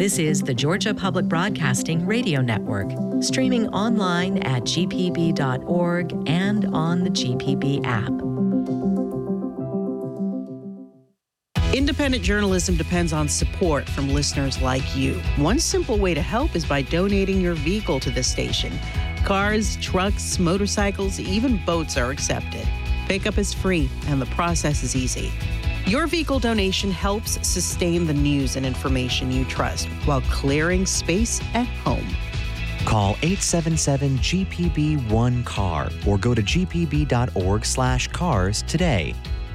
This is the Georgia Public Broadcasting Radio Network, streaming online at gpb.org and on the GPB app. Independent journalism depends on support from listeners like you. One simple way to help is by donating your vehicle to the station. Cars, trucks, motorcycles, even boats are accepted. Pickup is free, and the process is easy. Your vehicle donation helps sustain the news and information you trust while clearing space at home. Call 877-GPB-1-CAR or go to gpb.org/cars today.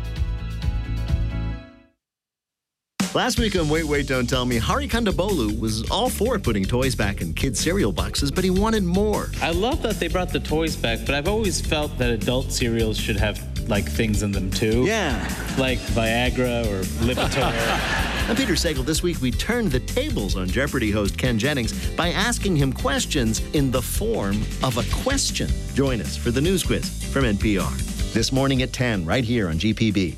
Last week on Wait, Wait, Don't Tell Me, Hari Kondabolu was all for putting toys back in kids' cereal boxes, but he wanted more. I love that they brought the toys back, but I've always felt that adult cereals should have, things in them, too. Yeah. Like Viagra or Lipitor. On Peter Sagal, this week we turned the tables on Jeopardy host Ken Jennings by asking him questions in the form of a question. Join us for the news quiz from NPR. This morning at 10, right here on GPB.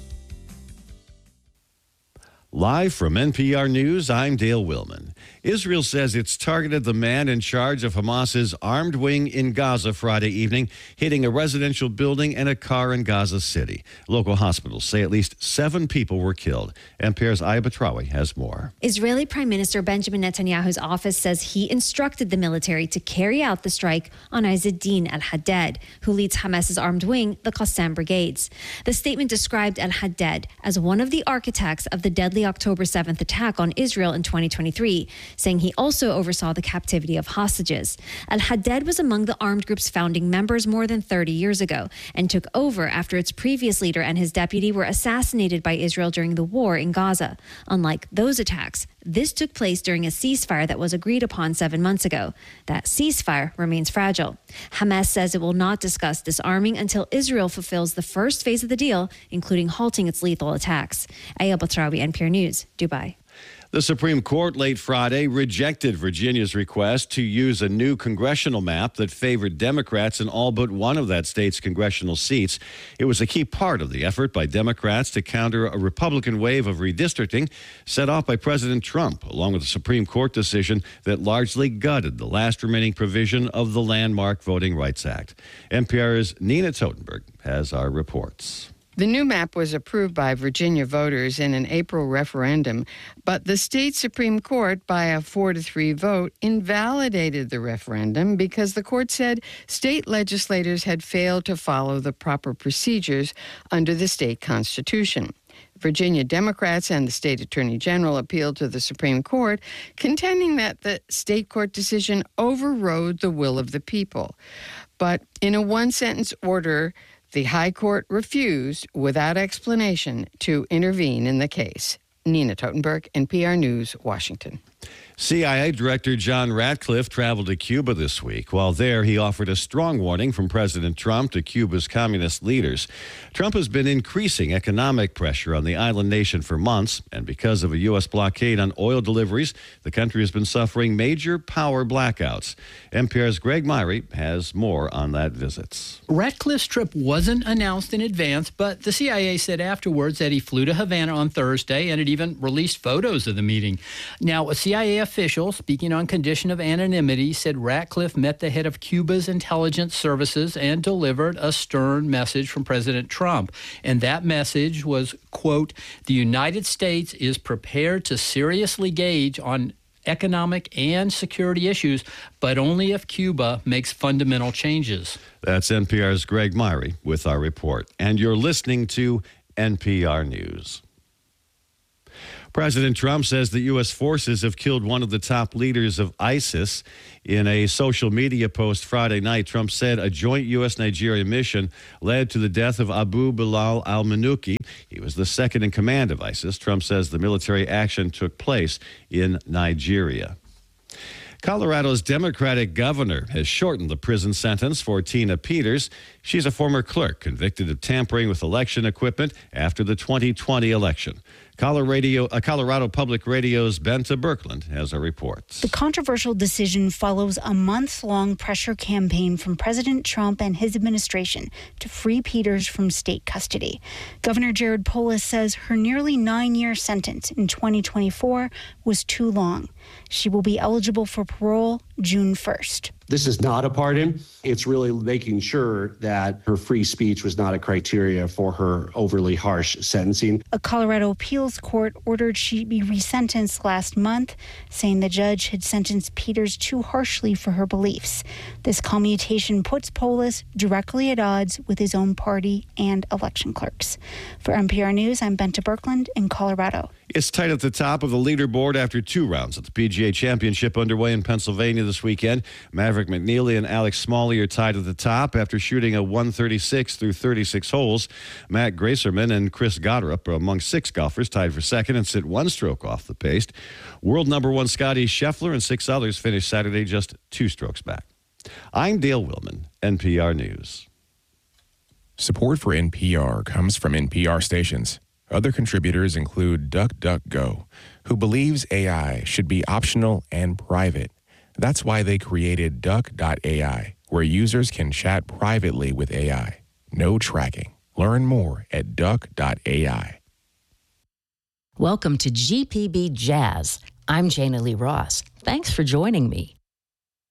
Live from NPR News, I'm Dale Willman. Israel says it's targeted the man in charge of Hamas's armed wing in Gaza Friday evening, hitting a residential building and a car in Gaza City. Local hospitals say at least 7 people were killed. NPR's Aya Batrawi has more. Israeli Prime Minister Benjamin Netanyahu's office says he instructed the military to carry out the strike on Izzeddin al-Haddad, who leads Hamas's armed wing, the Qassam Brigades. The statement described al-Haddad as one of the architects of the deadly October 7th attack on Israel in 2023, saying he also oversaw the captivity of hostages. Al-Haddad was among the armed group's founding members more than 30 years ago and took over after its previous leader and his deputy were assassinated by Israel during the war in Gaza. Unlike those attacks, this took place during a ceasefire that was agreed upon 7 months ago. That ceasefire remains fragile. Hamas says it will not discuss disarming until Israel fulfills the first phase of the deal, including halting its lethal attacks. Aya Batrawi, NPR News, Dubai. The Supreme Court late Friday rejected Virginia's request to use a new congressional map that favored Democrats in all but one of that state's congressional seats. It was a key part of the effort by Democrats to counter a Republican wave of redistricting set off by President Trump, along with a Supreme Court decision that largely gutted the last remaining provision of the landmark Voting Rights Act. NPR's Nina Totenberg has our reports. The new map was approved by Virginia voters in an April referendum, but the state Supreme Court, by a 4-3 vote, invalidated the referendum because the court said state legislators had failed to follow the proper procedures under the state constitution. Virginia Democrats and the state attorney general appealed to the Supreme Court, contending that the state court decision overrode the will of the people. But in a one-sentence order, the High Court refused, without explanation, to intervene in the case. Nina Totenberg, NPR News, Washington. CIA Director John Ratcliffe traveled to Cuba this week. While there, he offered a strong warning from President Trump to Cuba's communist leaders. Trump has been increasing economic pressure on the island nation for months, and because of a U.S. blockade on oil deliveries, the country has been suffering major power blackouts. NPR's Greg Myrie has more on that visit. Ratcliffe's trip wasn't announced in advance, but the CIA said afterwards that he flew to Havana on Thursday, and it even released photos of the meeting. Now, a CIA official, speaking on condition of anonymity, said Ratcliffe met the head of Cuba's intelligence services and delivered a stern message from President Trump. And that message was, quote, "The United States is prepared to seriously engage on economic and security issues, but only if Cuba makes fundamental changes." That's NPR's Greg Myrie with our report. And you're listening to NPR News. President Trump says the U.S. forces have killed one of the top leaders of ISIS. In a social media post Friday night, Trump said a joint U.S.-Nigeria mission led to the death of Abu Bilal al-Manuki. He was the second in command of ISIS. Trump says the military action took place in Nigeria. Colorado's Democratic governor has shortened the prison sentence for Tina Peters. She's a former clerk convicted of tampering with election equipment after the 2020 election. Colorado Public Radio's Benta Birkeland has a report. The controversial decision follows a month-long pressure campaign from President Trump and his administration to free Peters from state custody. Governor Jared Polis says her nearly 9-year sentence in 2024 was too long. She will be eligible for parole June 1st. This is not a pardon. It's really making sure that her free speech was not a criteria for her overly harsh sentencing. A Colorado appeals court ordered she be resentenced last month, saying the judge had sentenced Peters too harshly for her beliefs. This commutation puts Polis directly at odds with his own party and election clerks. For NPR News, I'm Benta Birkeland in Colorado. It's tight at the top of the leaderboard after 2 rounds at the PGA Championship underway in Pennsylvania this weekend. Maverick McNeely and Alex Smalley are tied at the top after shooting a 136 through 36 holes. Matt Gracerman and Chris Goddard are among 6 golfers tied for second and sit 1 stroke off the pace. World number 1 Scottie Scheffler and 6 others finished Saturday just 2 strokes back. I'm Dale Willman, NPR News. Support for NPR comes from NPR stations. Other contributors include DuckDuckGo, who believes AI should be optional and private. That's why they created Duck.ai, where users can chat privately with AI. No tracking. Learn more at Duck.ai. Welcome to GPB Jazz. I'm Jana Lee Ross. Thanks for joining me.